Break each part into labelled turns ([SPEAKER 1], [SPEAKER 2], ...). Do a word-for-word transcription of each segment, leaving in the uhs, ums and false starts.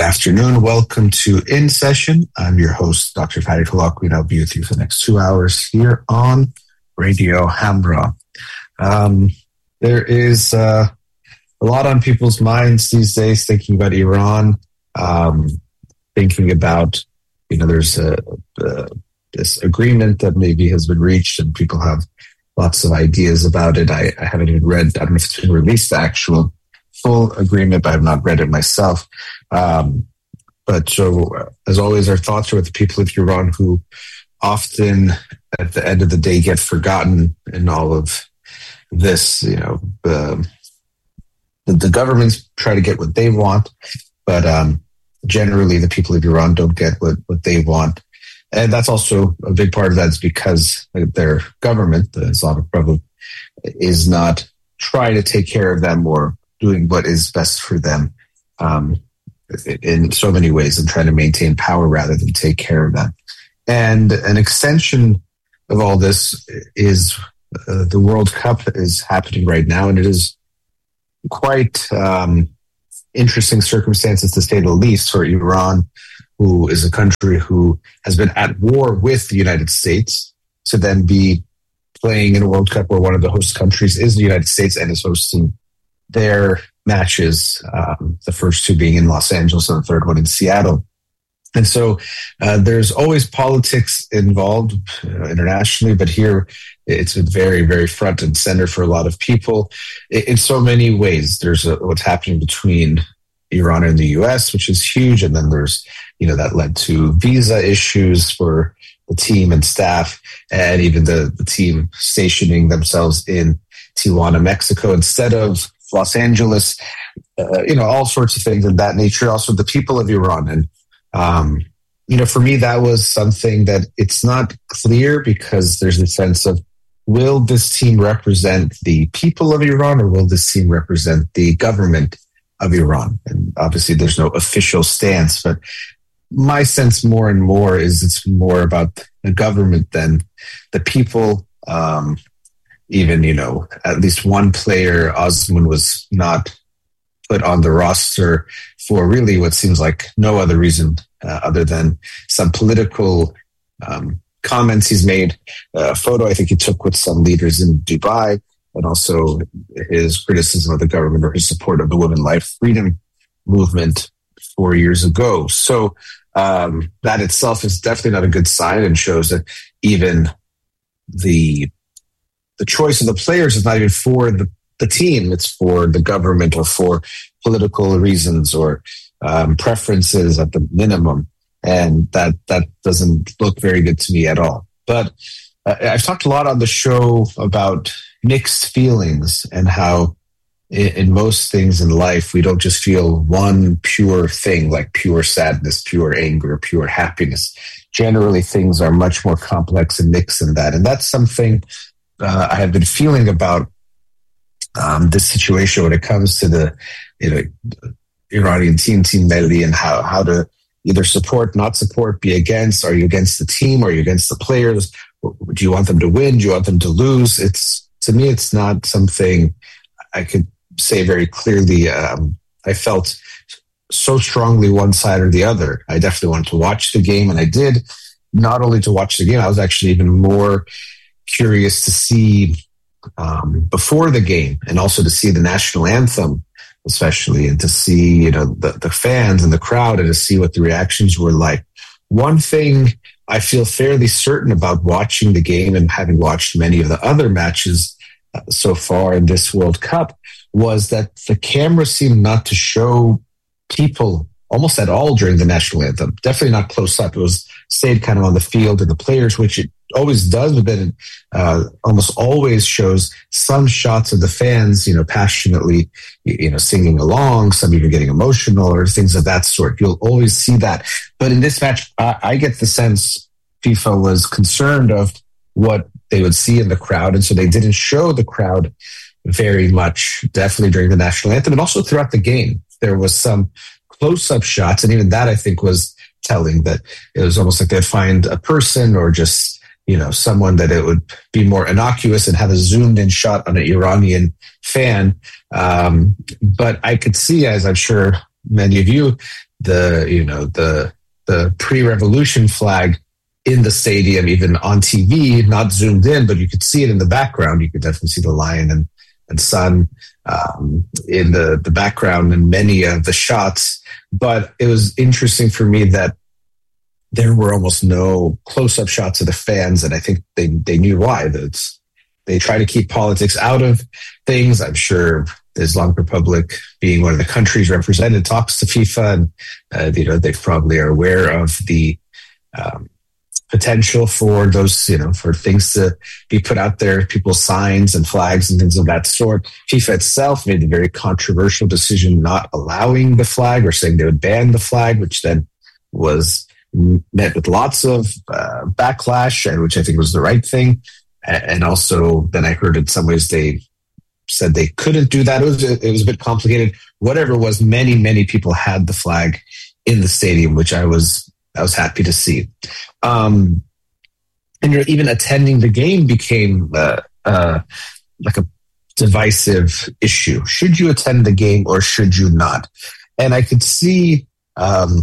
[SPEAKER 1] afternoon. Welcome to In Session. I'm your host, Doctor Fadi Kalakwi, and I'll be with you for the next two hours here on Radio Hamra. Um, there is uh, a lot on people's minds these days thinking about Iran, um, thinking about, you know, there's a, a, this agreement that maybe has been reached and people have lots of ideas about it. I, I haven't even read, I don't know if it's been released, the actual full agreement, but I've not read it myself. Um, but so, uh, as always, our thoughts are with the people of Iran who often, at the end of the day, get forgotten in all of this. You know, the, the, the governments try to get what they want, but um, generally the people of Iran don't get what, what they want. And that's also a big part of that is because their government, the Islamic Republic, is not trying to take care of them or doing what is best for them. Um, in so many ways and trying to maintain power rather than take care of them. And an extension of all this is uh, the World Cup is happening right now, and it is quite um, interesting circumstances, to say the least, for Iran, who is a country who has been at war with the United States, to then be playing in a World Cup where one of the host countries is the United States and is hosting their matches, um, the first two being in Los Angeles and the third one in Seattle. And so uh, there's always politics involved uh, internationally, but here it's been very, very front and center for a lot of people in, in so many ways. There's a, what's happening between Iran and the U S, which is huge. And then there's, you know, that led to visa issues for the team and staff, and even the, the team stationing themselves in Tijuana, Mexico, instead of Los Angeles, uh, you know, all sorts of things of that nature. Also, the people of Iran. And, um, you know, for me, that was something that it's not clear because there's a sense of, will this team represent the people of Iran or will this team represent the government of Iran? And obviously, there's no official stance, but my sense more and more is it's more about the government than the people. Um, Even, you know, at least one player, Osman, was not put on the roster for really what seems like no other reason uh, other than some political um, comments he's made. A photo I think he took with some leaders in Dubai, and also his criticism of the government or his support of the Women Life Freedom movement four years ago. So um, that itself is definitely not a good sign and shows that even the the choice of the players is not even for the, the team. It's for the government or for political reasons or um, preferences at the minimum. And that, that doesn't look very good to me at all. But uh, I've talked a lot on the show about mixed feelings and how in, in most things in life, we don't just feel one pure thing like pure sadness, pure anger, pure happiness. Generally, things are much more complex and mixed than that. And that's something Uh, I have been feeling about um, this situation when it comes to the, you know, Iranian team, Team Melli, and how, how to either support, not support, be against. Are you against the team? Are you against the players? Do you want them to win? Do you want them to lose? It's, to me, it's not something I could say very clearly. Um, I felt so strongly one side or the other. I definitely wanted to watch the game, and I did. Not only to watch the game, I was actually even more curious to see um, before the game, and also to see the national anthem, especially, and to see, you know, the, the fans and the crowd, and to see what the reactions were like. One thing I feel fairly certain about watching the game and having watched many of the other matches uh, so far in this World Cup was that the camera seemed not to show people almost at all during the national anthem. Definitely not close up. It was stayed kind of on the field and the players, which it always does, but then it uh, almost always shows some shots of the fans, you know, passionately, you know, singing along, some even getting emotional or things of that sort. You'll always see that. But in this match, I, I get the sense FIFA was concerned of what they would see in the crowd, and so they didn't show the crowd very much, definitely during the national anthem, and also throughout the game. There was some close-up shots, and even that, I think, was telling, that it was almost like they'd find a person or just, you know, someone that it would be more innocuous and have a zoomed-in shot on an Iranian fan. Um, but I could see, as I'm sure many of you the, you know, the, the pre-revolution flag in the stadium, even on T V, not zoomed in, but you could see it in the background. You could definitely see the lion and, and sun um, in the, the background in many of the shots. But it was interesting for me that there were almost no close-up shots of the fans, and I think they, they knew why. That's, they try to keep politics out of things. I'm sure the Islamic Republic, being one of the countries represented, talks to FIFA, and uh, you know, they probably are aware of the um, potential for those, you know, for things to be put out there, people's signs and flags and things of that sort. FIFA itself made the very controversial decision not allowing the flag, or saying they would ban the flag, which then was met with lots of uh, backlash, and which I think was the right thing. And also, then I heard in some ways they said they couldn't do that. It was, it was a bit complicated. Whatever it was, many, many people had the flag in the stadium, which I was I was happy to see. Um, and you know, even attending the game became uh, uh, like a divisive issue. Should you attend the game or should you not? And I could see um,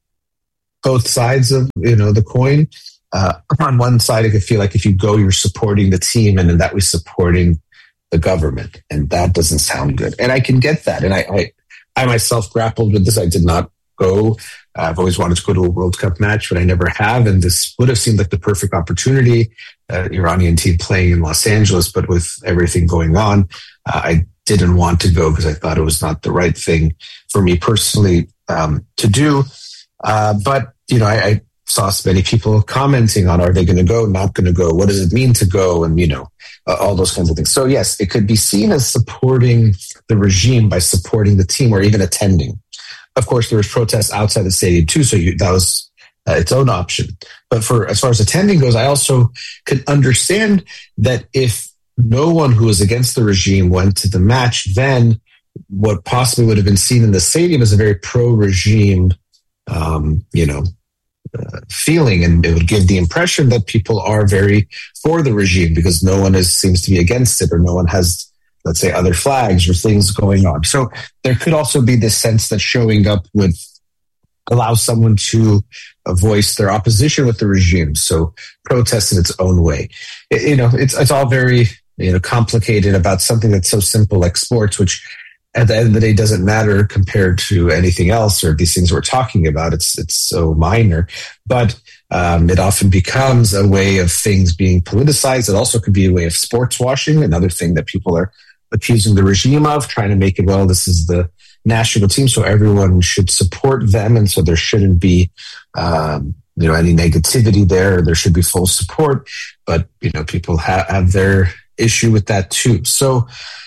[SPEAKER 1] both sides of, you know, the coin. Uh, on one side, I could feel like if you go, you're supporting the team, and in that way supporting the government, and that doesn't sound good. And I can get that. And I, I, I myself grappled with this. I did not go. Uh, I've always wanted to go to a World Cup match, but I never have. And this would have seemed like the perfect opportunity. Uh, Iranian team playing in Los Angeles, but with everything going on, uh, I didn't want to go because I thought it was not the right thing for me personally um, to do. Uh, but, you know, I, I saw many people commenting on, are they going to go, not going to go? What does it mean to go? And, you know, uh, all those kinds of things. So yes, it could be seen as supporting the regime by supporting the team or even attending. Of course, there was protests outside the stadium too, so you, that was uh, its own option. But for as far as attending goes, I also could understand that if no one who was against the regime went to the match, then what possibly would have been seen in the stadium as a very pro-regime, um, you know, uh, feeling, and it would give the impression that people are very for the regime because no one is seems to be against it, or no one has, let's say, other flags or things going on. So there could also be this sense that showing up would allow someone to uh, voice their opposition with the regime. So protest in its own way. It, you know, it's it's all very, you know, complicated about something that's so simple like sports, which at the end of the day doesn't matter compared to anything else or these things we're talking about. It's it's so minor, but um, it often becomes a way of things being politicized. It also could be a way of sports washing, another thing that people are accusing the regime of, trying to make it, well, this is the national team, so everyone should support them, and so there shouldn't be um, you know, any negativity there. There should be full support, but you know, people ha- have their issue with that too. So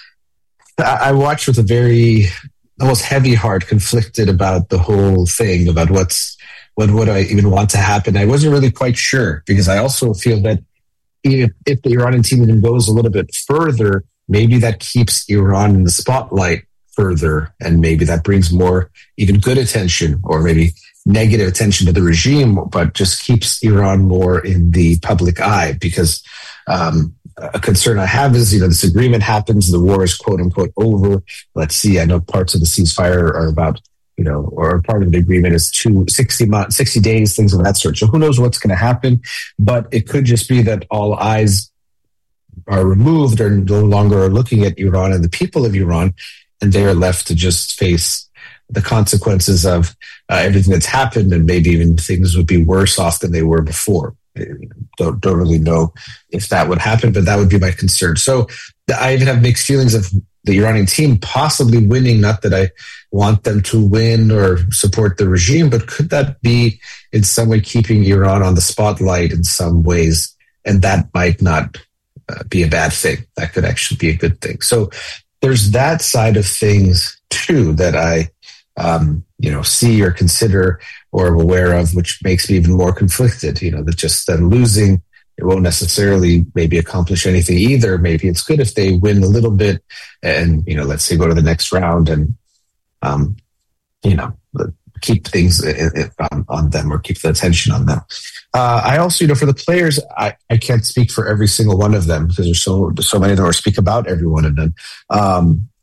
[SPEAKER 1] I watched with a very almost heavy heart, conflicted about the whole thing, about what's what would I even want to happen. I wasn't really quite sure, because I also feel that if, if the Iranian team even goes a little bit further, maybe that keeps Iran in the spotlight further, and maybe that brings more even good attention, or maybe negative attention to the regime, but just keeps Iran more in the public eye. Because um, a concern I have is, you know, this agreement happens, the war is quote unquote over. Let's see, I know parts of the ceasefire are about, you know, or part of the agreement is two, sixty months, sixty days, things of that sort. So who knows what's going to happen, but it could just be that all eyes are removed, or no longer are looking at Iran and the people of Iran, and they are left to just face the consequences of uh, everything that's happened, and maybe even things would be worse off than they were before. Don't, don't really know if that would happen, but that would be my concern. So I even have mixed feelings of the Iranian team possibly winning. Not that I want them to win or support the regime, but could that be in some way keeping Iran on the spotlight in some ways? And that might not uh, be a bad thing. That could actually be a good thing. So there's that side of things too that I, um, you know, see or consider or am aware of, which makes me even more conflicted. You know, that just them losing, it won't necessarily maybe accomplish anything either. Maybe it's good if they win a little bit and, you know, let's say go to the next round and, um, you know, keep things on, on them, or keep the attention on them. Uh, I also, you know, for the players, I, I can't speak for every single one of them, because there's so there's so many of them, or speak about every one of them. Um,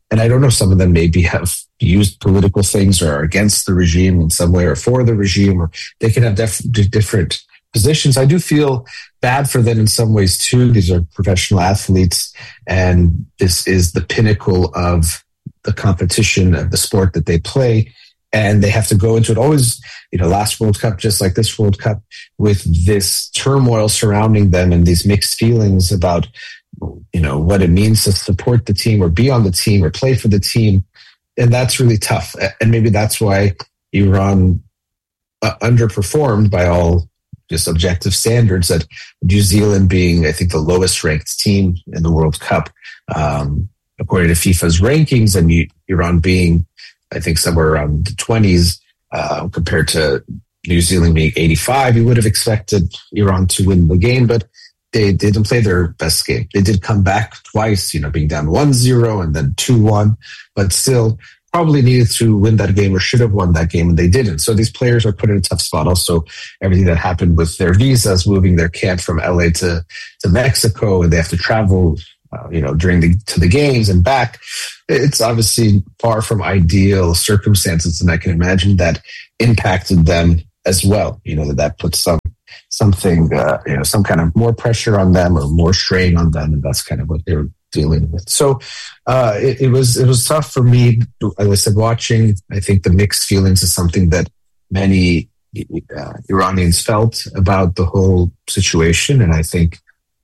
[SPEAKER 1] and I don't know, some of them maybe have used political things or are against the regime in some way or for the regime, or they can have def- different positions. I do feel bad for them in some ways too. These are professional athletes, and this is the pinnacle of the competition of the sport that they play. And they have to go into it always, you know, last World Cup, just like this World Cup, with this turmoil surrounding them and these mixed feelings about, you know, what it means to support the team or be on the team or play for the team. And that's really tough. And maybe that's why Iran uh, underperformed by all just objective standards, that New Zealand being, I think, the lowest ranked team in the World Cup, um, according to FIFA's rankings, and Iran being, I think, somewhere around the twenties uh, compared to New Zealand being eighty-five. You would have expected Iran to win the game, but they didn't play their best game. They did come back twice, you know, being down one zero and then two one, but still probably needed to win that game or should have won that game, and they didn't. So these players are put in a tough spot. Also, everything that happened with their visas, moving their camp from L A to, to Mexico, and they have to travel Uh, you know, during the to the games and back. It's obviously far from ideal circumstances, and I can imagine that impacted them as well. You know, that that puts some something, uh, you know, some kind of more pressure on them or more strain on them, and that's kind of what they were dealing with. So uh, it, it was it was tough for me. As I said, watching, I think the mixed feelings is something that many uh, Iranians felt about the whole situation, and I think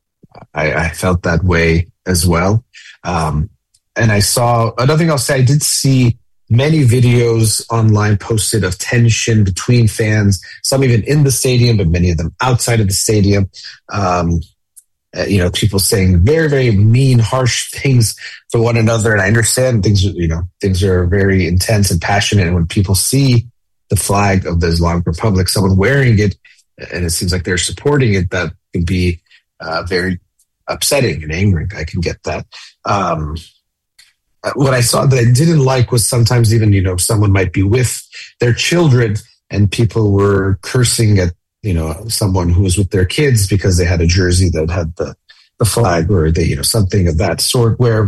[SPEAKER 1] I, I felt that way as well. Um, and I saw, another thing I'll say, I did see many videos online posted of tension between fans, some even in the stadium, but many of them outside of the stadium. Um, uh, you know, people saying very, very mean, harsh things for one another. And I understand things, you know, things are very intense and passionate. And when people see the flag of the Islamic Republic, someone wearing it, and it seems like they're supporting it, that can be uh, very upsetting and angering. I can get that. Um, what I saw that I didn't like was sometimes even, you know, someone might be with their children and people were cursing at, you know, someone who was with their kids because they had a jersey that had the, the flag, or they, you know, something of that sort, where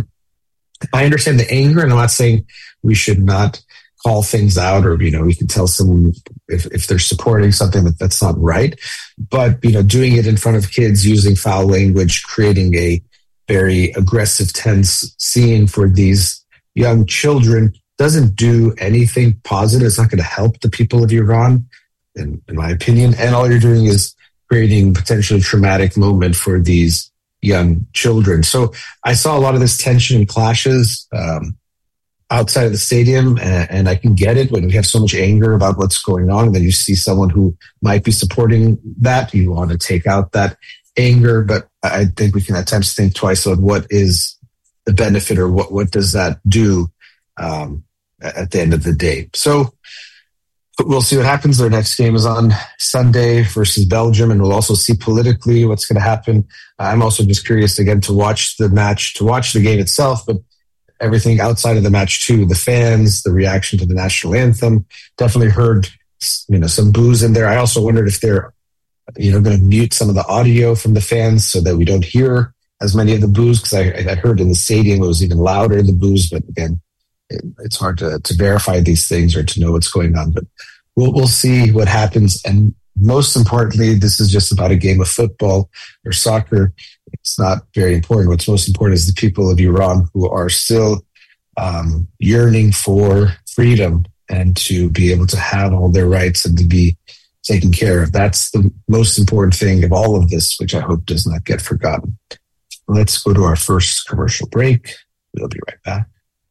[SPEAKER 1] I understand the anger, and I'm not saying we should not call things out, or, you know, we can tell someone if, if they're supporting something that that's not right. But, you know, doing it in front of kids, using foul language, creating a very aggressive, tense scene for these young children doesn't do anything positive. It's not going to help the people of Iran, in, in my opinion. And all you're doing is creating potentially traumatic moment for these young children. So I saw a lot of this tension and clashes um, outside of the stadium, and, and I can get it when we have so much anger about what's going on, and then you see someone who might be supporting that, you want to take out that anger. But I think we can at times think twice on what is the benefit, or what, what does that do um, at the end of the day. So we'll see what happens. Their next game is on Sunday versus Belgium, and we'll also see politically what's going to happen. I'm also just curious again to watch the match, to watch the game itself, but everything outside of the match too, the fans, the reaction to the national anthem. Definitely heard, you know, some boos in there. I also wondered if they're, you know, going to mute some of the audio from the fans so that we don't hear as many of the boos, because I, I heard in the stadium it was even louder, the boos, but again, it, it's hard to, to verify these things or to know what's going on. But we'll, we'll see what happens. And most importantly, this is just about a game of football or soccer. It's not very important. What's most important is the people of Iran who are still um, yearning for freedom and to be able to have all their rights and to be taken care of. That's the most important thing of all of this, which I hope does not get forgotten. Let's go to our first commercial break. We'll be right back.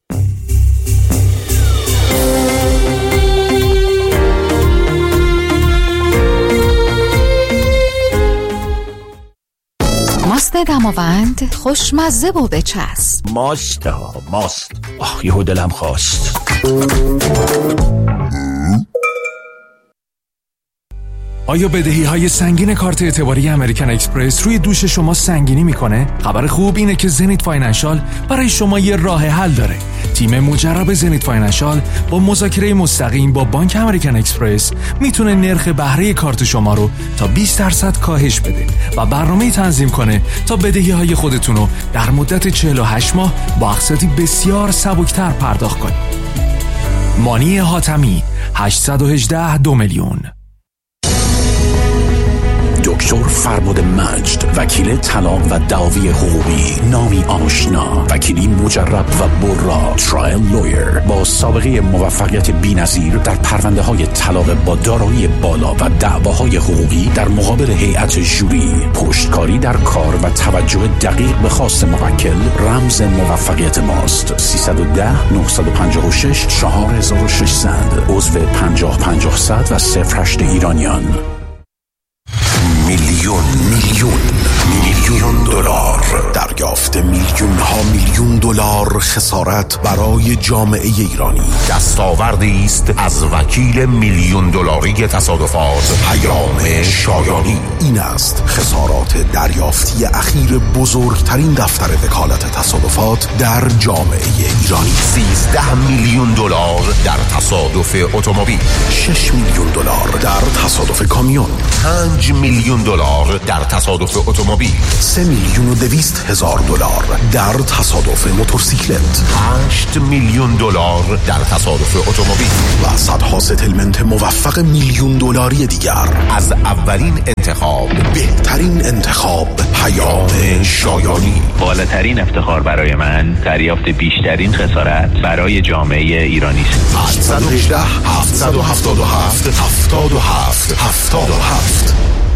[SPEAKER 2] ماست دماوند خوشمزه و بچسب.
[SPEAKER 3] ماست ها ماست. آه یهو دلم خواست.
[SPEAKER 4] آیا بدهی های سنگین کارت اعتباری امریکن اکسپرس روی دوش شما سنگینی میکنه؟ خبر خوب اینه که زنیت فاینانشال برای شما یه راه حل داره. تیم مجرب زنیت فاینانشال با مذاکره مستقیم با بانک امریکن اکسپرس میتونه نرخ بهره کارت شما رو تا بیست درصد کاهش بده و برنامه تنظیم کنه تا بدهی های خودتون رو در مدت چهل و هشت ماه با اقساطی بسیار سبکتر پرداخت کنید. مانی حاتمی هشت یک هشت دو میلیون.
[SPEAKER 3] دکتر فرباد مجد، وکیل طلاق و دعاوی حقوقی، نامی آشنا، وکیلی مجرب و برا، ترایل لویر با سابقه موفقیت بی‌نظیر در پرونده های طلاق با دارایی بالا و دعواهای حقوقی در مقابل هیئت ژوری، پشتکاری در کار و توجه دقیق به خواست موکل رمز موفقیت ماست. سیصد و ده نهصد و پنجاه و شش چهار هزار و ششصد، عضو پنجاه پنجاه صد و صفر هشت ایرانیان.
[SPEAKER 5] میلیون میلیون میلیون دلار دریافت، میلیون ها میلیون دلار خسارت برای جامعه ایرانی.
[SPEAKER 6] دستاوردی است از وکیل میلیون دلاری تصادفات پیام شایانی.
[SPEAKER 5] این است خسارات دریافتی اخیر بزرگترین دفتر وکالت تصادفات در جامعه ایرانی.
[SPEAKER 6] سیزده میلیون دلار در تصادف اتومبیل،
[SPEAKER 5] شش میلیون دلار در تصادف کامیون،
[SPEAKER 6] پنج میلیون دلار در تصادف اتومبیل،
[SPEAKER 5] سه میلیون و دویست هزار دلار در تصادف موتورسیکلت،
[SPEAKER 6] هشت میلیون دلار در تصادف اتومبیل
[SPEAKER 5] و صدها ستلمنت موفق میلیون دلاری دیگر.
[SPEAKER 6] از اولین انتخاب،
[SPEAKER 5] بهترین انتخاب، پیام شایانی.
[SPEAKER 7] بالاترین افتخار برای من دریافت بیشترین خسارت برای جامعه ایرانی است.
[SPEAKER 5] هشت یک هشت هفت هفت هفت هفت هفت هفت هفت.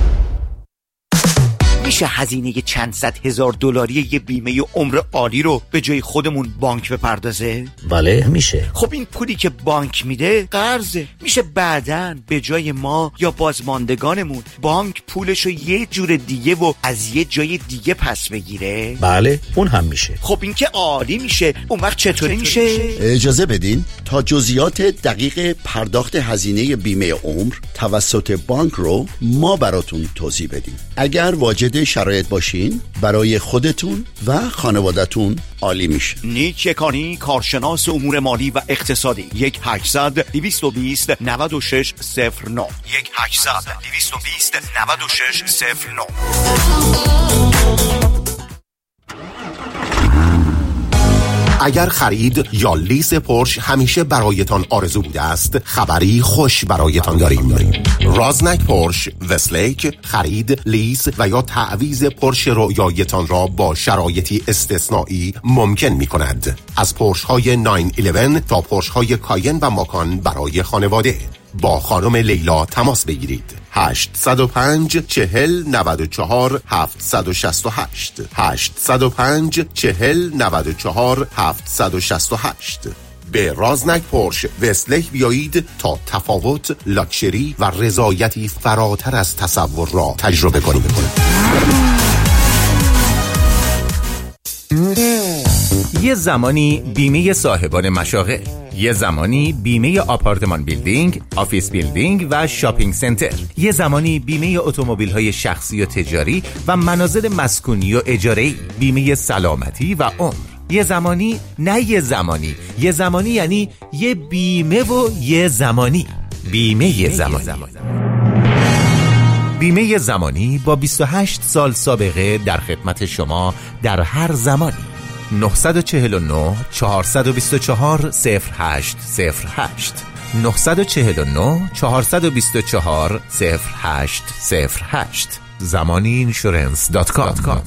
[SPEAKER 8] میشه هزینه چند صد هزار دلاری یه بیمه عمر عالی رو به جای خودمون بانک بپردازه؟
[SPEAKER 3] بله میشه.
[SPEAKER 8] خب این پولی که بانک میده قرضه. میشه بعداً به جای ما یا بازماندگانمون بانک پولشو یه جور دیگه و از یه جای دیگه پس بگیره؟
[SPEAKER 3] بله اون هم میشه.
[SPEAKER 8] خب این که عالی میشه. اون وقت چطوری میشه؟
[SPEAKER 9] اجازه بدین تا جزئیات دقیق پرداخت هزینه بیمه عمر توسط بانک رو ما براتون توضیح بدیم. اگر واجد شرایط باشین برای خودتون و خانوادتون عالی میشه.
[SPEAKER 8] نیک یکانی، کارشناس امور مالی و اقتصادی. یک هشتصد دویست و بیست نود و شش صفر نه یک هشتصد دویست و بیست نود و شش صفر نه.
[SPEAKER 6] اگر خرید یا لیز پورش همیشه برایتان آرزو بوده است، خبری خوش برایتان داریم. رازنک پورش وستلیک خرید، لیز و یا تعویض پورش رویایتان را با شرایطی استثنایی ممکن می کند. از پورش های نه یازده تا پورش های کاین و ماکان برای خانواده. با خانم لیلا تماس بگیرید. هشت صفر پنج چهل نود و چهار هفتصد و شصت و هشت هشت صفر پنج چهل نود و چهار هفتصد و شصت و هشت. به رازنک پورش وستلیک بیایید تا تفاوت، لاکچری و رضایتی فراتر از تصور را تجربه کنید.
[SPEAKER 10] یه زمانی بیمه صاحبان مشاغل، یه زمانی بیمه آپارتمان بیلدینگ، آفیس بیلدینگ و شاپینگ سنتر، یه زمانی بیمه اتومبیل‌های شخصی و تجاری و منازل مسکونی و اجاره‌ای، بیمه سلامتی و عمر. یه زمانی نه یه زمانی، یه زمانی یعنی یه بیمه و یه زمانی. بیمه یه زمانی. بیمه زمانی با بیست و هشت سال سابقه در خدمت شما در هر زمانی. نه چهار نه چهار دو چهار صفر هشت صفر هشت نه چهار نه چهار دو چهار صفر هشت صفر هشت زمانی اینشورنس دات کام.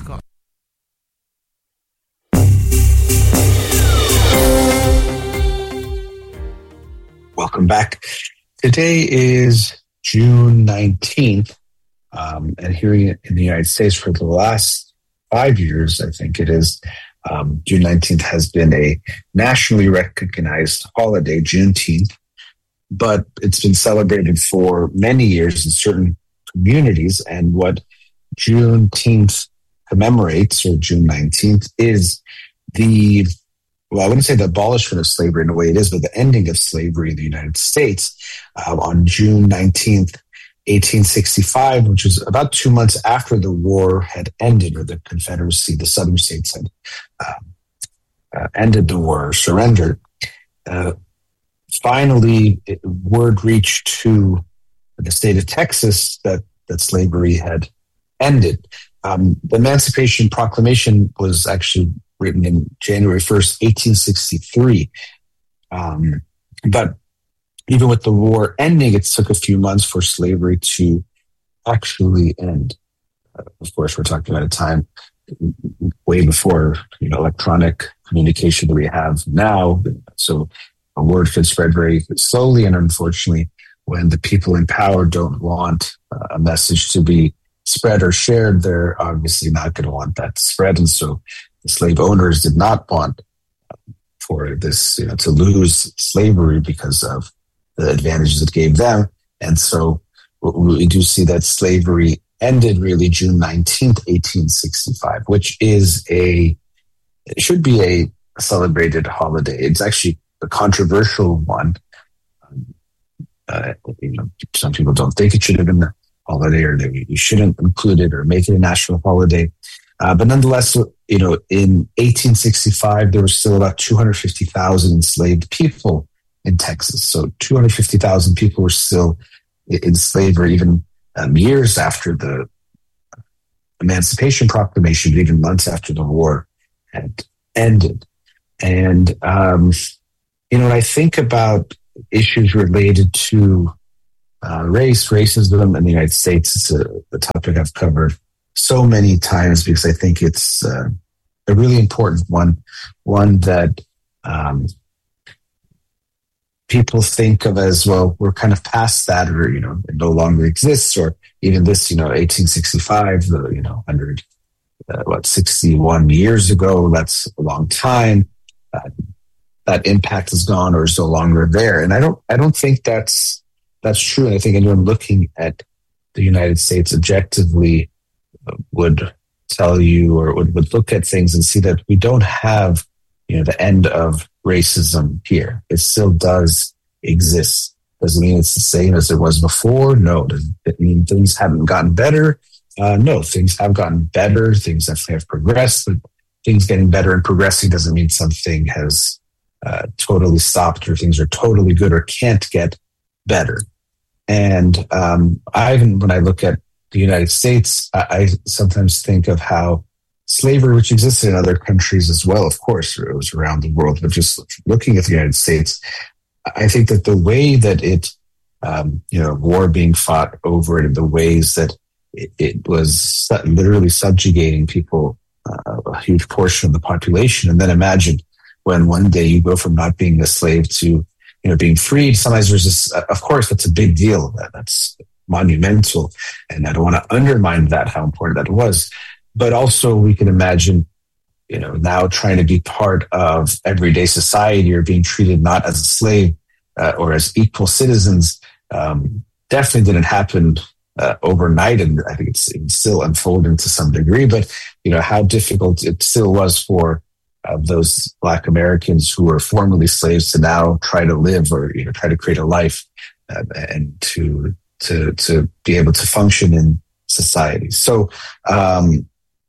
[SPEAKER 1] Welcome back. Today is June nineteenth, um, and here in the United States for the last five years, I think it is, Um, June nineteenth has been a nationally recognized holiday, Juneteenth, but it's been celebrated for many years in certain communities. And what Juneteenth commemorates, or June nineteenth, is the, well, I wouldn't say the abolishment of slavery in a way it is, but the ending of slavery in the United States. Uh, on June nineteenth, eighteen sixty-five, which was about two months after the war had ended, or the Confederacy, the Southern states had uh, uh, ended the war, or surrendered. Uh, finally, it, word reached to the state of Texas that, that slavery had ended. Um, the Emancipation Proclamation was actually written in January first, eighteen sixty-three. Um, but even with the war ending, it took a few months for slavery to actually end. Uh, of course, we're talking about a time way before, you know, electronic communication that we have now. So a word could spread very slowly, and unfortunately, when the people in power don't want uh, a message to be spread or shared, they're obviously not going to want that spread. And so the slave owners did not want for this, you know, to lose slavery because of the advantages it gave them. And so we do see that slavery ended really June nineteenth, eighteen sixty-five, which is a, it should be a celebrated holiday. It's actually a controversial one. Uh, you know, some people don't think it should have been a holiday, or that you shouldn't include it or make it a national holiday. Uh, but nonetheless, you know, in eighteen sixty-five, there were still about two hundred fifty thousand enslaved people in Texas. So two hundred fifty thousand people were still in slavery, even um, years after the Emancipation Proclamation, even months after the war had ended. And, um, you know, when I think about issues related to uh, race, racism in the United States, it's a, a topic I've covered so many times because I think it's uh, a really important one, one that um, people think of as, well, we're kind of past that, or, you know, it no longer exists, or even this, you know, eighteen sixty-five, the, you know, one hundred, uh, what, sixty-one years ago, that's a long time. Uh, that impact is gone or is no longer there. And I don't, I don't think that's, that's true. And I think anyone looking at the United States objectively would tell you, or would, would look at things and see that we don't have, you know, the end of racism here. It still does exist. Does it mean it's the same as it was before? No. Does it mean things haven't gotten better? Uh, no, things have gotten better. Things definitely have progressed, but things getting better and progressing doesn't mean something has uh, totally stopped, or things are totally good or can't get better. And um, I, even when I look at the United States, I, I sometimes think of how slavery, which existed in other countries as well, of course, it was around the world, but just looking at the United States, I think that the way that it, um, you know, war being fought over it, and the ways that it, it was literally subjugating people, uh, a huge portion of the population. And then imagine when one day you go from not being a slave to, you know, being freed. Sometimes there's this, of course, that's a big deal. That, that's monumental. And I don't want to undermine that, how important that was. But also we can imagine, you know, now trying to be part of everyday society, or being treated not as a slave uh, or as equal citizens, um, definitely didn't happen uh, overnight. And I think it's, it's still unfolding to some degree. But, you know, how difficult it still was for uh, those Black Americans who were formerly slaves to now try to live, or, you know, try to create a life uh, and to to to be able to function in society. So, um,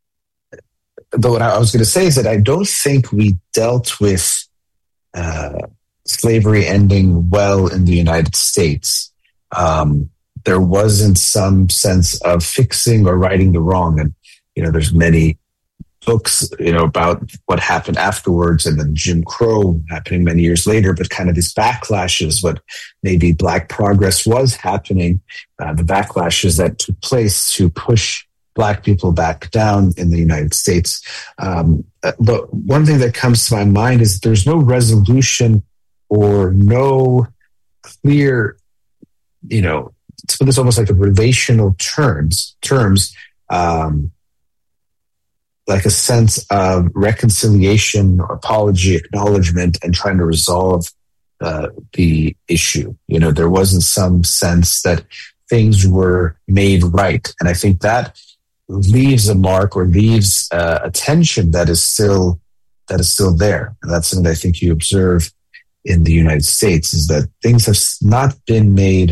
[SPEAKER 1] but what I was going to say is that I don't think we dealt with uh, slavery ending well in the United States. Um, there wasn't some sense of fixing or righting the wrong. And, you know, there's many books, you know, about what happened afterwards, and then Jim Crow happening many years later, but kind of these backlashes, what maybe Black progress was happening, uh, the backlashes that took place to push Black people back down in the United States. Um, but one thing that comes to my mind is there's no resolution or no clear, you know, to put this almost like a relational terms, terms, um, like a sense of reconciliation, apology, acknowledgement, and trying to resolve uh, the issue. You know, there wasn't some sense that things were made right. And I think that leaves a mark, or leaves uh, a tension that is still that is still there. And that's something I think you observe in the United States, is that things have not been made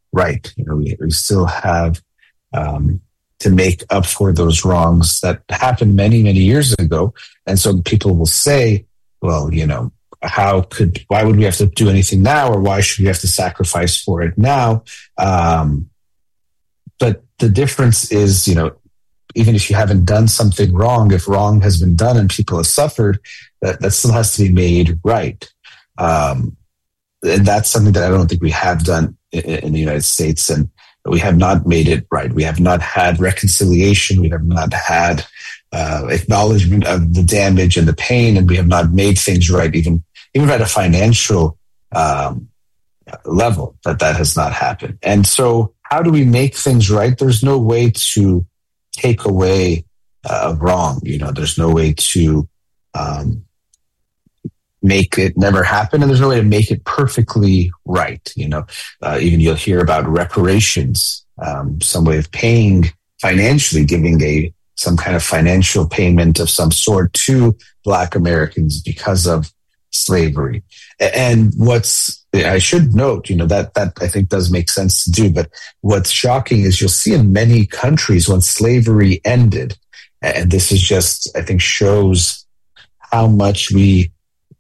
[SPEAKER 1] right. You know, we, we still have um, to make up for those wrongs that happened many, many years ago. And so people will say, well, you know, how could, why would we have to do anything now? Or why should we have to sacrifice for it now? Um, but the difference is, you know, even if you haven't done something wrong, if wrong has been done and people have suffered, that, that still has to be made right. Um, and that's something that I don't think we have done in, in the United States. And we have not made it right. We have not had reconciliation. We have not had uh, acknowledgement of the damage and the pain, and we have not made things right, even even at a financial um, level, that that has not happened. And so how do we make things right? There's no way to take away uh, wrong. You know, there's no way to um, make it never happen, and there's no way to make it perfectly right. You know, uh, even you'll hear about reparations, um, some way of paying financially, giving a some kind of financial payment of some sort to Black Americans because of slavery. And what's, I should note, you know, that, that I think does make sense to do, but what's shocking is you'll see in many countries when slavery ended, and this is just, I think, shows how much we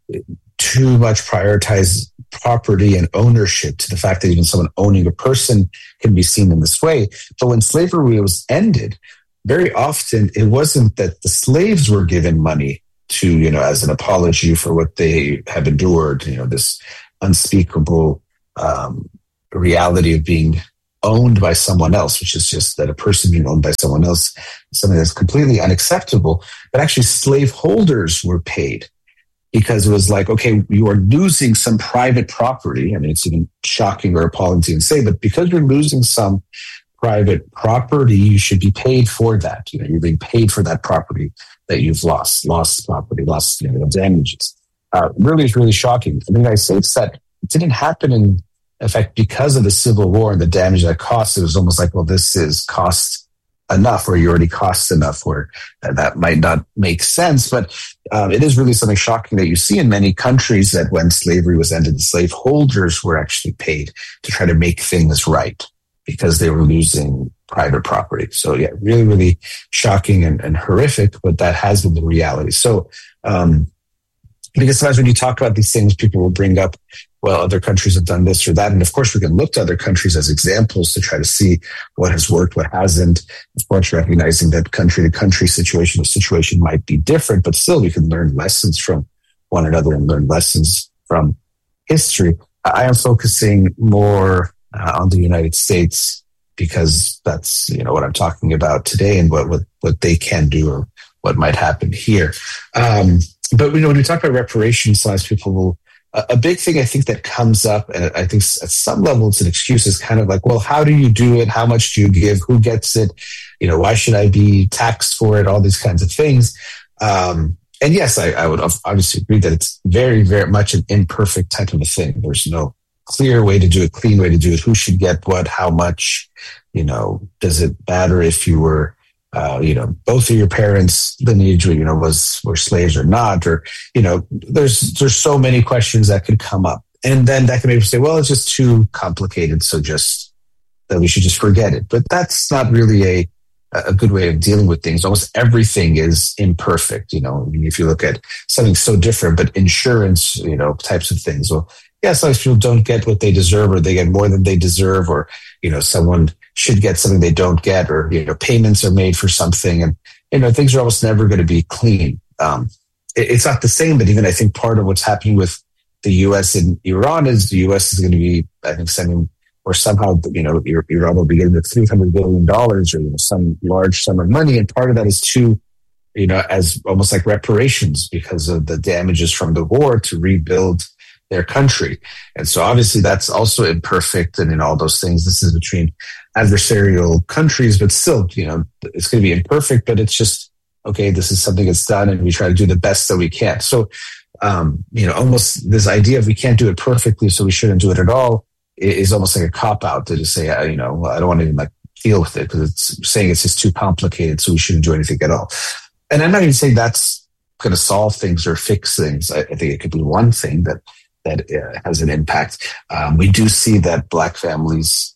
[SPEAKER 1] too much prioritize property and ownership, to the fact that even someone owning a person can be seen in this way. But when slavery was ended, very often it wasn't that the slaves were given money to, you know, as an apology for what they have endured, you know, this unspeakable um, reality of being owned by someone else, which is just that a person being owned by someone else is something that's completely unacceptable. But actually slave holders were paid, because it was like, okay, you are losing some private property. I mean, it's even shocking or appalling to even say, but because you're losing some private property, you should be paid for that. You know, you're being paid for that property that you've lost, lost property, lost, you know, damages. Uh, really, it's really shocking. In the United States, that it didn't happen in effect because of the Civil War and the damage that cost. It was almost like, well, this is cost enough, or you already cost enough, or that might not make sense. But um, it is really something shocking that you see in many countries, that when slavery was ended, the slave holders were actually paid to try to make things right, because they were losing private property. So yeah, really, really shocking and, and horrific, but that has been the reality. So, um, because sometimes when you talk about these things, people will bring up, well, other countries have done this or that. And of course, we can look to other countries as examples to try to see what has worked, what hasn't. Of course, recognizing that country to country situation, the situation might be different, but still we can learn lessons from one another and learn lessons from history. I am focusing more uh, on the United States, because that's, you know, what I'm talking about today, and what, what, what they can do or what might happen here. Um, but, you know, when we talk about reparations, sometimes people will, a, a big thing I think that comes up, and I think at some level it's an excuse, is kind of like, well, how do you do it? How much do you give? Who gets it? You know, why should I be taxed for it? All these kinds of things. Um, and yes, I, I would obviously agree that it's very, very much an imperfect type of a thing. There's no clear way to do it, clean way to do it. Who should get what, how much? You know, does it matter if you were, uh, you know, both of your parents' lineage, you know, was were slaves or not? Or, you know, there's there's so many questions that could come up, and then that can make you say, well, it's just too complicated, so just that we should just forget it. But that's not really a a good way of dealing with things. Almost everything is imperfect. You know, I mean, if you look at something so different, but insurance, you know, types of things. Well, yeah, sometimes people don't get what they deserve, or they get more than they deserve, or, you know, someone should get something they don't get, or, you know, payments are made for something, and, you know, things are almost never going to be clean. Um, it, it's not the same, but even I think part of what's happening with the U S and Iran is the U S is going to be, I think, sending, or somehow, you know, Iran will be getting the three hundred billion dollars, or, you know, some large sum of money. And part of that is to, you know, as almost like reparations because of the damages from the war, to rebuild their country. And so obviously that's also imperfect, and in all those things, this is between adversarial countries, but still, you know, it's going to be imperfect, but it's just, okay, this is something that's done, and we try to do the best that we can. So, um, you know, almost this idea of we can't do it perfectly, so we shouldn't do it at all, is almost like a cop-out to just say, you know, well, I don't want to even like deal with it, because it's saying it's just too complicated, so we shouldn't do anything at all. And I'm not even saying that's going to solve things or fix things. I, I think it could be one thing that that uh, has an impact. Um, we do see that Black families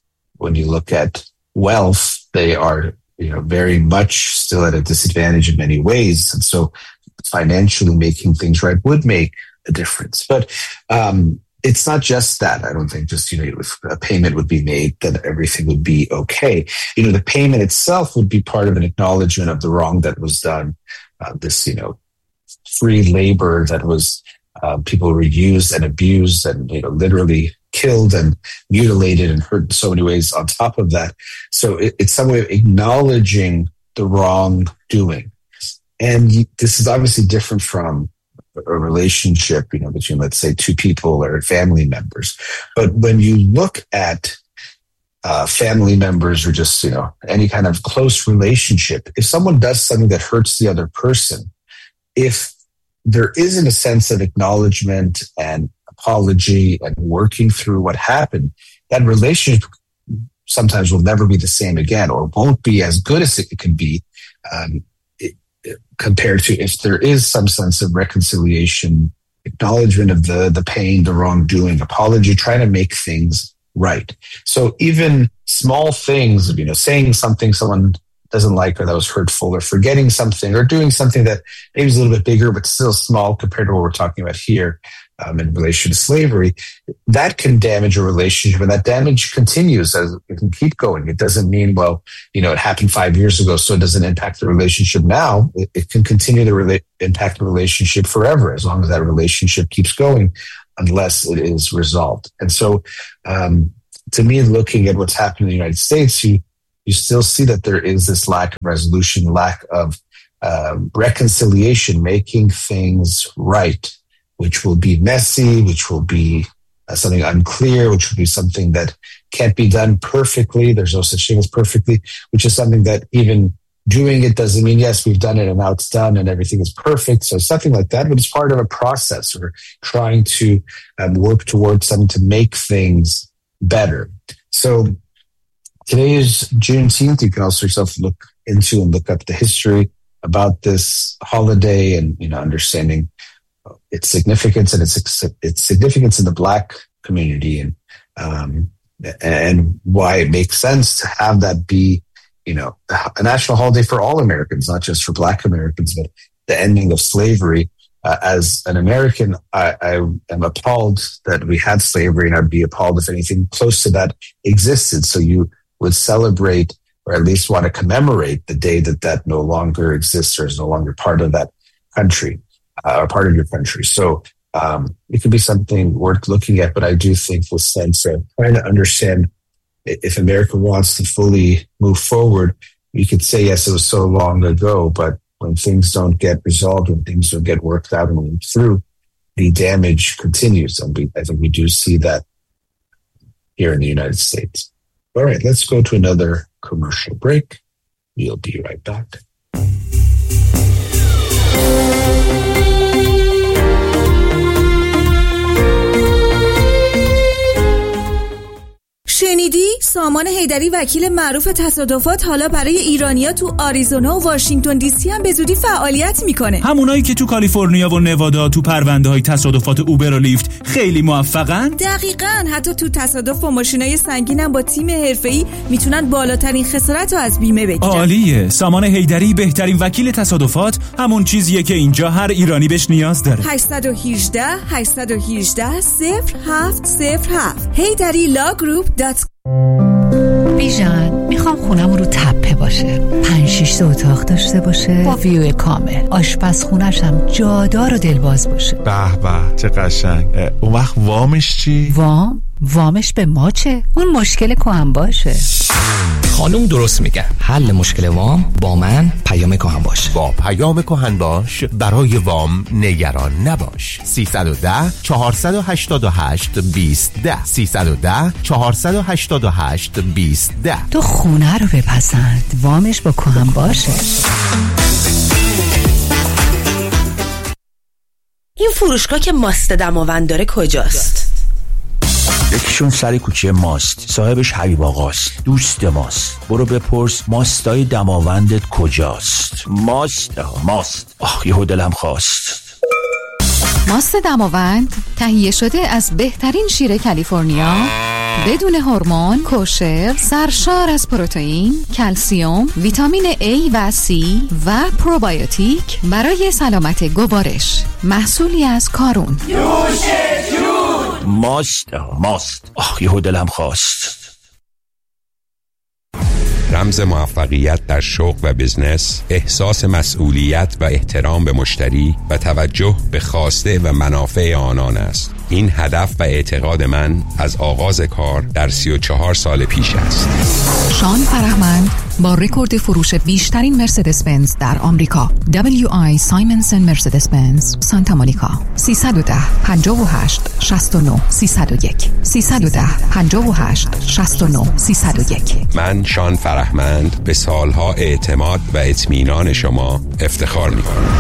[SPEAKER 1] when you look at wealth, they are, you know, very much still at a disadvantage in many ways. And so financially making things right would make a difference. But um, it's not just that. I don't think just, you know, if a payment would be made, that everything would be okay. You know, the payment itself would be part of an acknowledgement of the wrong that was done. Uh, this, you know, free labor that was, uh, people were used and abused and, you know, literally killed and mutilated and hurt in so many ways on top of that. So it, it's some way of acknowledging the wrongdoing. And this is obviously different from a relationship, you know, between, let's say, two people or family members. But when you look at uh, family members or just, you know, any kind of close relationship, if someone does something that hurts the other person, if there isn't a sense of acknowledgement and apology and working through what happened, that relationship sometimes will never be the same again, or won't be as good as it can be, um, it, it, compared to if there is some sense of reconciliation, acknowledgement of the, the pain, the wrongdoing, apology, trying to make things right. So even small things of, you know, saying something someone doesn't like or that was hurtful, or forgetting something, or doing something that maybe is a little bit bigger but still small compared to what we're talking about here um, in relation to slavery, that can damage a relationship, and that damage continues as it can keep going. It doesn't mean, well, you know, it happened five years ago, so it doesn't impact the relationship now. It, it can continue to rela- impact the relationship forever as long as that relationship keeps going, unless it is resolved. And so, um, to me, looking at what's happening in the United States, you you still see that there is this lack of resolution, lack of uh, reconciliation, making things right, which will be messy, which will be uh, something unclear, which will be something that can't be done perfectly. There's no such thing as perfectly, which is something that even doing it doesn't mean, yes, we've done it and now it's done and everything is perfect. So something like that, but it's part of a process. We're trying to um, work towards something to make things better. So today is Juneteenth. You can also yourself look into and look up the history about this holiday and, you know, understanding its significance and its its significance in the Black community, and um, and why it makes sense to have that be, you know, a national holiday for all Americans, not just for Black Americans, but the ending of slavery. Uh, as an American, I, I am appalled that we had slavery, and I'd be appalled if anything close to that existed. So you would celebrate, or at least want to commemorate, the day that that no longer exists or is no longer part of that country, uh, or part of your country. So um, it could be something worth looking at, but I do think the sense of trying to understand if America wants to fully move forward, you could say, yes, it was so long ago, but when things don't get resolved, when things don't get worked out and moved through, the damage continues. And we, I think we do see that here in the United States. All right, let's go to another commercial break. We'll be right back.
[SPEAKER 11] شنیدی؟ سامان حیدری وکیل معروف تصادفات حالا برای ایرانیا تو آریزونا و واشنگتن دی سی هم به زودی فعالیت میکنه.
[SPEAKER 12] همونایی که تو کالیفرنیا و نوادا تو پرونده های تصادفات اوبر و لیفت خیلی موفقن؟
[SPEAKER 11] دقیقاً. حتی تو تصادف با ماشینای سنگین هم با تیم حرفه‌ای میتونن بالاترین خسارت رو از بیمه بگیرن.
[SPEAKER 12] عالیه. سامان حیدری بهترین وکیل تصادفات، همون چیزیه که اینجا هر ایرانی بهش نیاز داره.
[SPEAKER 11] هشت یک هشت هشت یک هشت صفر هفت صفر هفت حیدری لا گروپ دات
[SPEAKER 2] بیژن، میخوام خونم رو تپه باشه، پنج شیش اتاق داشته باشه با ویو کامل، آشپزخونش هم جادار و دلباز باشه.
[SPEAKER 13] به به چه قشنگ. اون وقت وامش چی؟
[SPEAKER 2] وام؟ وامش به ما چه؟ اون مشکل کهن باشه.
[SPEAKER 14] خانم درست میگن. حل مشکل وام با من پیام کهن باش.
[SPEAKER 6] با پیام کهن باش برای وام نگران نباش. سیصد و ده چهارصد و هشتاد و هشت بیست ده سیصد و ده چهارصد و هشتاد و هشت بیست ده.
[SPEAKER 2] تو خونه رو بپسند، وامش با کهن باشه.
[SPEAKER 15] این فروشگاه که ماست دماوند داره کجاست؟
[SPEAKER 3] یکیشون سر کوچه ماست، صاحبش حبیب آقاست، دوست ماست. برو بپرس ماستای دماوندت کجاست. ماست ها. ماست. آخ یهو دلم خواست.
[SPEAKER 2] ماست دماوند تهیه شده از بهترین شیر کالیفرنیا، بدون هورمون، کوشر، سرشار از پروتئین، کلسیم، ویتامین A و C و پروبیوتیک برای سلامت گوارش. محصولی از کارون.
[SPEAKER 3] نوش جون. ماست ماست آخ یهو دلم خواست.
[SPEAKER 16] رمز موفقیت در شغل و بزنس، احساس مسئولیت و احترام به مشتری و توجه به خواسته و منافع آنان است. این هدف و اعتقاد من از آغاز کار در سی و چهار سال پیش است.
[SPEAKER 2] شان فرهمند با رکورد فروش بیشترین مرسدس بنز در آمریکا، دبلیو آی سایمنسن مرسدس بنز سانتا مونیکا. سیصد و ده پنجاه و هشت شصت و نه سیصد و یک سیصد و ده پنجاه و هشت شصت و نه سیصد و یک.
[SPEAKER 16] من شان فرهمند به سالها اعتماد و اطمینان شما افتخار می‌کنم.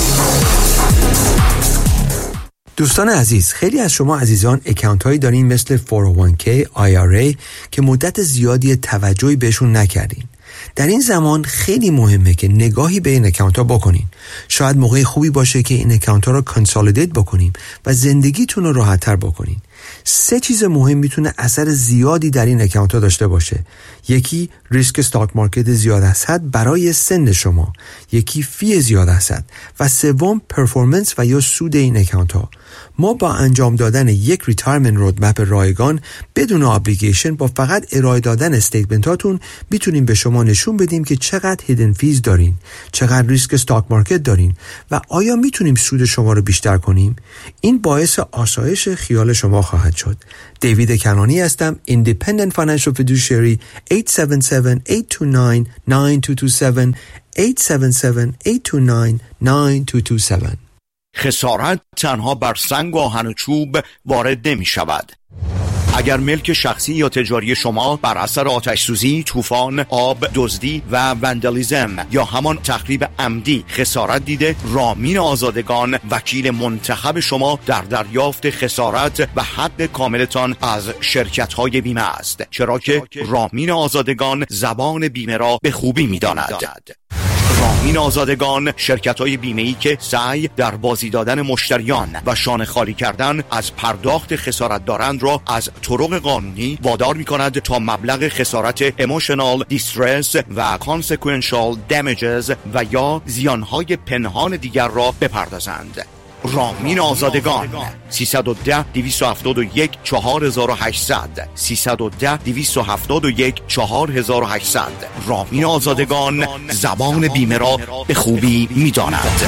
[SPEAKER 17] دوستان عزیز، خیلی از شما عزیزان اکانت هایی دارین مثل فور او وان کی، آی آر ای که مدت زیادی توجهی بهشون نکردین. در این زمان خیلی مهمه که نگاهی به این اکانت ها بکنین. شاید موقع خوبی باشه که این اکانت ها رو کانسالیدیت بکنیم و زندگیتون رو راحت تر بکنین. سه چیز مهم میتونه اثر زیادی در این اکانت ها داشته باشه. یکی ریسک استاک مارکت زیاد از حد برای سن شما، یکی فی زیاد از حد و سوم پرفورمنس و یا سود این اکانت ها. ما با انجام دادن یک ریتایرمنت رودمپ رایگان بدون ابلیگیشن با فقط ارائه دادن استیتمنت هاتون میتونیم به شما نشون بدیم که چقدر هیدن فیز دارین، چقدر ریسک استاک مارکت دارین و آیا میتونیم سود شما رو بیشتر کنیم. این باعث آسایش خیال شما خواهد شد. دیوید کنانی هستم، Independent Financial Fiduciary. هشت هفت هفت، هشت دو نه، نه دو دو هفت هشت هفت هفت، هشت دو نه، نه دو دو هفت.
[SPEAKER 8] خسارت تنها بر سنگ و آهن و چوب وارد نمی شود. اگر ملک شخصی یا تجاری شما بر اثر آتش سوزی، طوفان، آب، دزدی و وندالیزم یا همان تخریب عمدی خسارت دیده، رامین آزادگان وکیل منتخب شما در دریافت خسارت و حق کاملتان از شرکت‌های بیمه است، چرا که رامین آزادگان زبان بیمه را به خوبی می‌داند. رامین آزادگان شرکت‌های بیمه‌ای که سعی در بازی دادن مشتریان و شانه خالی کردن از پرداخت خسارت دارند را از طرق قانونی وادار می‌کند تا مبلغ خسارت emotional distress و consequential damages و یا زیانهای پنهان دیگر را بپردازند. رامین آزادگان سیصد و ده دویست و هفتاد و یک چهار هزار و هشتصد سیصد و ده دویست و هفتاد و یک چهار هزار و هشتصد. رامین آزادگان زبان بیمه را به خوبی می‌داند.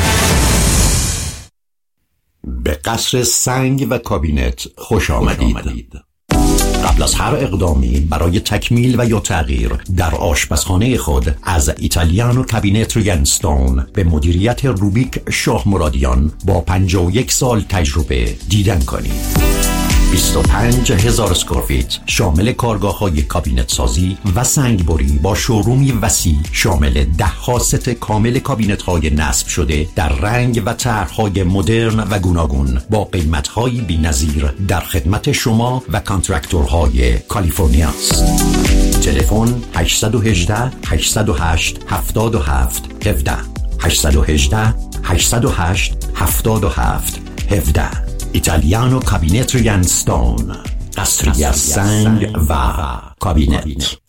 [SPEAKER 3] به قصر سنگ و کابینت خوش آمدید. قبل از هر اقدامی برای تکمیل و یا تغییر در آشپزخانه خود از ایتالیانو کابینت ریگنستون به مدیریت روبیک شاه مرادیان با پنجاه و یک سال تجربه دیدن کنید. بیست و پنج هزار اسکوارفیت شامل کارگاه های کابینت سازی و سنگبری با شورومی وسیع شامل ده ها ست کامل کابینت های نصب شده در رنگ و طرح‌های مدرن و گوناگون با قیمت های بی‌نظیر در خدمت شما و کانترکتورهای کالیفرنیا است. تلفن هشت یک هشت، هشت صفر هشت، هفت هفت یک هفت هشت یک هشت، هشت صفر هشت، هفت هفت یک هفت. ایتالیانو کابینت ریگنستون، قصری از سنگ و کابینت.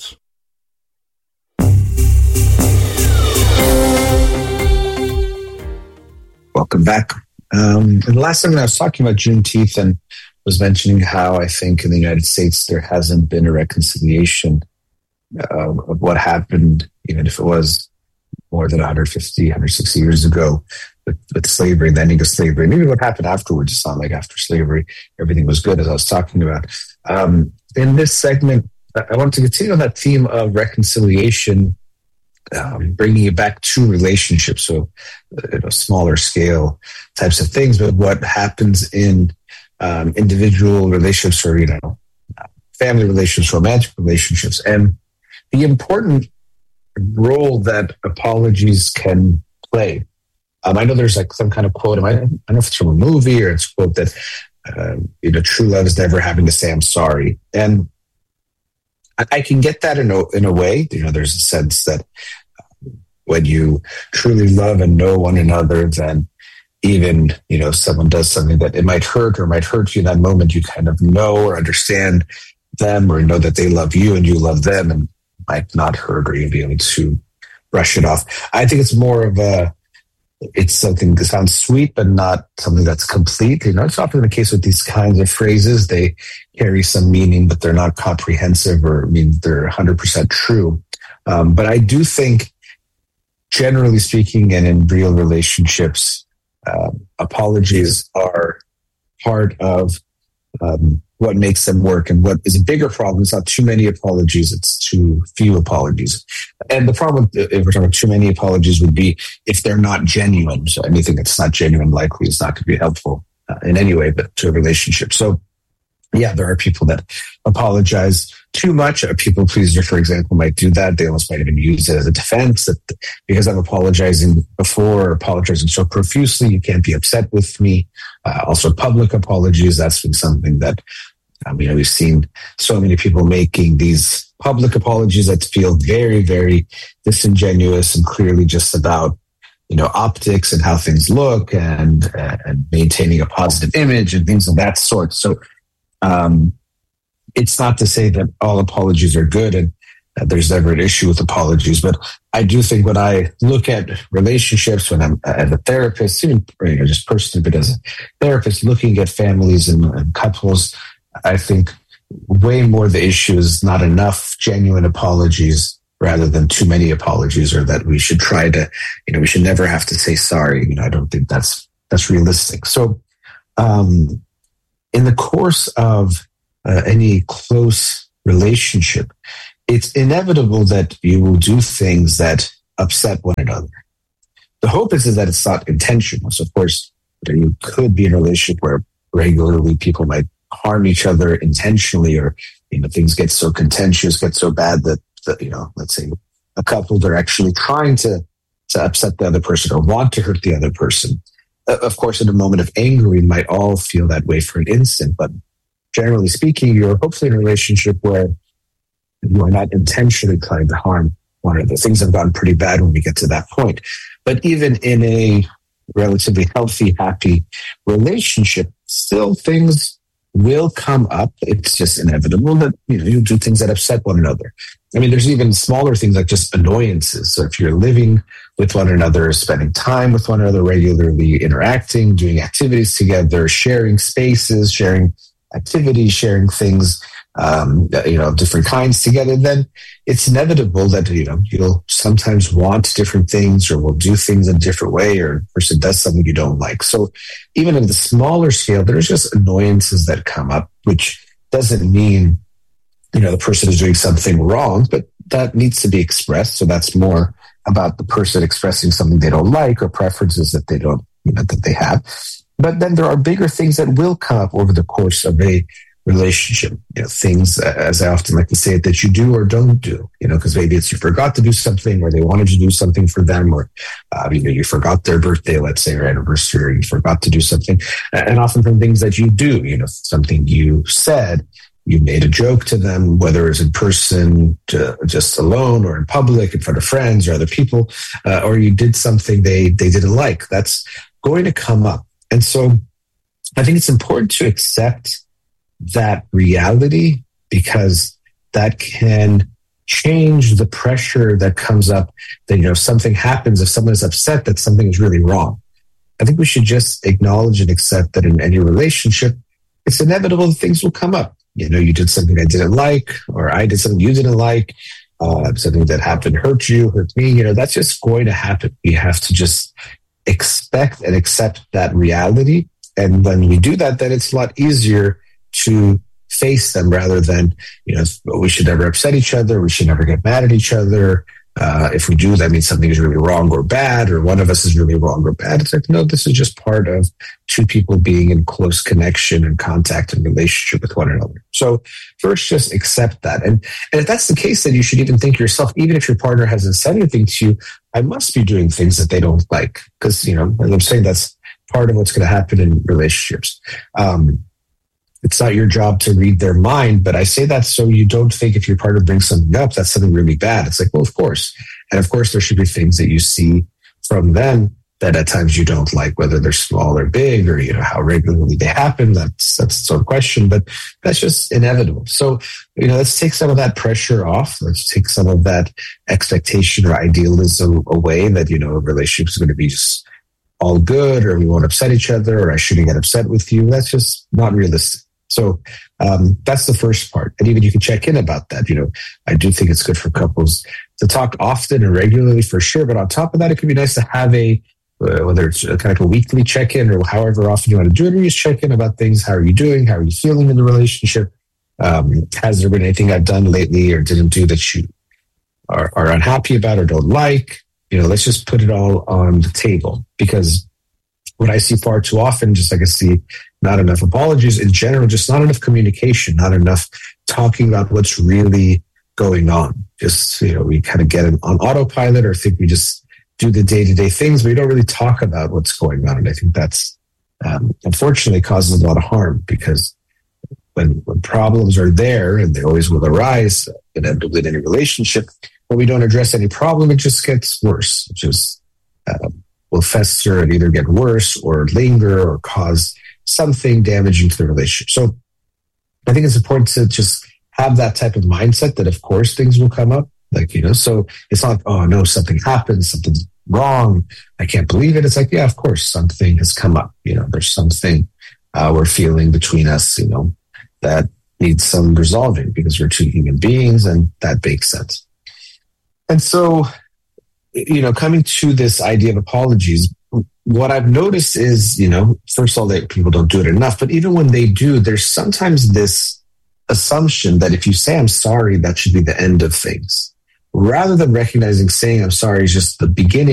[SPEAKER 1] Welcome back. Um, and last time I was talking about Juneteenth and was mentioning how I think in the United States there hasn't been a reconciliation uh, of what happened, even if it was more than one hundred fifty, one hundred sixty years ago. With, with slavery, the ending of slavery, maybe what happened afterwards. It's not like after slavery, everything was good, as I was talking about. Um, in this segment, I wanted to continue on that theme of reconciliation, um, bringing it back to relationships, so you know, smaller scale types of things, but what happens in um, individual relationships or, you know, family relationships, romantic relationships, and the important role that apologies can play. Um, I know there's like some kind of quote, I don't know if it's from a movie or it's a quote that, uh, you know, true love is never having to say, I'm sorry. And I, I can get that in a, in a way, you know, there's a sense that when you truly love and know one another, then even, you know, someone does something that it might hurt or might hurt you in that moment, you kind of know or understand them or know that they love you and you love them and might not hurt or you'll be able to brush it off. I think it's more of a, it's something that sounds sweet, but not something that's complete. You know, it's often the case with these kinds of phrases. They carry some meaning, but they're not comprehensive or mean they're one hundred percent true. Um, but I do think, generally speaking, and in real relationships, uh, apologies are part of um, what makes them work. And what is a bigger problem is not too many apologies, it's too few apologies. And the problem, if we're talking about too many apologies, would be if they're not genuine. So anything that's not genuine likely is not going to be helpful uh, in any way, but to a relationship. So yeah, there are people that apologize too much. A people pleaser, for example, might do that. They almost might even use it as a defense that because I'm apologizing before, or apologizing so profusely, you can't be upset with me. Uh, also, public apologies. That's been something that, um, you know, we've seen so many people making these public apologies that feel very, very disingenuous and clearly just about, you know, optics and how things look and, uh, and maintaining a positive image and things of that sort. So, Um, it's not to say that all apologies are good and uh, there's never an issue with apologies, but I do think when I look at relationships, when I'm as a therapist, even you know, just personally, but as a therapist looking at families and, and couples, I think way more the issue is not enough genuine apologies rather than too many apologies, or that we should try to, you know, we should never have to say sorry. You know, I don't think that's, that's realistic. So, um, in the course of uh, any close relationship, it's inevitable that you will do things that upset one another. The hope is, is that it's not intentional. So, of course, you could be in a relationship where regularly people might harm each other intentionally, or you know things get so contentious, get so bad that, that you know, let's say a couple they're actually trying to to upset the other person or want to hurt the other person. Of course, in a moment of anger, we might all feel that way for an instant, but generally speaking, you're hopefully in a relationship where you are not intentionally trying to harm one another. Things have gotten pretty bad when we get to that point. But even in a relatively healthy, happy relationship, still things will come up. It's just inevitable that, you know, you do things that upset one another. I mean, there's even smaller things like just annoyances. So if you're living with one another, spending time with one another regularly, interacting, doing activities together, sharing spaces, sharing activities, sharing things, um, you know, different kinds together, then it's inevitable that, you know, you'll sometimes want different things or will do things in a different way, or a person does something you don't like. So even in the smaller scale, there's just annoyances that come up, which doesn't mean, you know, the person is doing something wrong, but that needs to be expressed. So that's more about the person expressing something they don't like or preferences that they don't, you know, that they have. But then there are bigger things that will come up over the course of a relationship, you know, things, as I often like to say, that you do or don't do, you know, because maybe it's you forgot to do something, or they wanted to do something for them, or, uh, you know, you forgot their birthday, let's say, or anniversary, or you forgot to do something. And often from things that you do, you know, something you said, you made a joke to them, whether it's in person, to, just alone, or in public, in front of friends or other people, uh, or you did something they, they didn't like. That's going to come up. And so I think it's important to accept that reality, because that can change the pressure that comes up that, you know, if something happens, if someone is upset that something is really wrong. I think we should just acknowledge and accept that in any relationship, it's inevitable that things will come up. You know, you did something I didn't like, or I did something you didn't like, uh, something that happened hurt you, hurt me. You know, that's just going to happen. We have to just expect and accept that reality. And when we do that, then it's a lot easier to face them, rather than, you know, we should never upset each other. We should never get mad at each other. Uh, if we do, that means something is really wrong or bad, or one of us is really wrong or bad. It's like, no, this is just part of two people being in close connection and contact and relationship with one another. So first, just accept that. And, and if that's the case, then you should even think to yourself, even if your partner hasn't said anything to you, I must be doing things that they don't like. Because, you know, as I'm saying, that's part of what's going to happen in relationships. Um, It's not your job to read their mind, but I say that so you don't think if your partner brings something up, that's something really bad. It's like, well, of course. And of course, there should be things that you see from them that at times you don't like, whether they're small or big, or, you know, how regularly they happen. That's, that's its own question, but that's just inevitable. So, you know, let's take some of that pressure off. Let's take some of that expectation or idealism away that, you know, a relationship is going to be just all good, or we won't upset each other, or I shouldn't get upset with you. That's just not realistic. So um, that's the first part. And even you can check in about that. You know, I do think it's good for couples to talk often and regularly for sure. But on top of that, it could be nice to have a, uh, whether it's a, kind of a weekly check-in or however often you want to do it, or just check in about things. How are you doing? How are you feeling in the relationship? Um, has there been anything I've done lately or didn't do that you are, are unhappy about or don't like? You know, let's just put it all on the table, because what I see far too often, just like I see not enough apologies in general, just not enough communication, not enough talking about what's really going on. Just, you know, we kind of get on autopilot, or think we just do the day-to-day things, but we don't really talk about what's going on. And I think that's um, unfortunately causes a lot of harm, because when, when problems are there, and they always will arise inevitably in any relationship, when we don't address any problem, it just gets worse. It just uh, will fester and either get worse or linger or cause something damaging to the relationship. So I think it's important to just have that type of mindset that, of course, things will come up. Like, you know, so it's not like, oh, no, something happened, something's wrong, I can't believe it. It's like, yeah, of course, something has come up. You know, there's something uh, we're feeling between us, you know, that needs some resolving, because we're two human beings, and that makes sense. And so, you know, coming to this idea of apologies, what I've noticed is, you know, first of all, that people don't do it enough, but even when they do, there's sometimes this assumption that if you say I'm sorry, that should be the end of things, rather than recognizing saying I'm sorry is just the beginning